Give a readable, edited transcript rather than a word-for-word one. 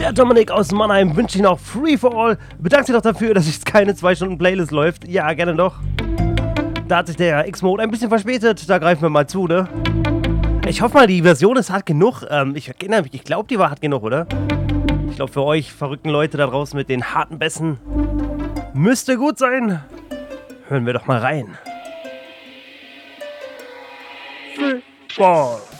Der Dominik aus Mannheim wünscht Ihnen auch Free for All. Bedankt sich doch dafür, dass jetzt keine 2 Stunden Playlist läuft. Ja, gerne doch. Da hat sich der X-Mode ein bisschen verspätet. Da greifen wir mal zu, ne? Ich hoffe mal, die Version ist hart genug. Ich glaube, die war hart genug, oder? Ich glaube, für euch verrückten Leute da draußen mit den harten Bässen müsste gut sein. Hören wir doch mal rein. Free for All.